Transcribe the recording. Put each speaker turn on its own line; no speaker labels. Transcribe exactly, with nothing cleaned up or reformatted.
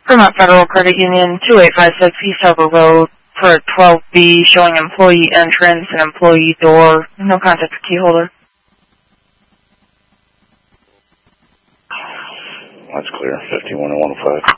Vermont Federal Credit Union, two eight five six East Harbor Road, for twelve B, showing employee entrance and employee door. No contact with key holder.
That's clear. fifty-one oh one oh five.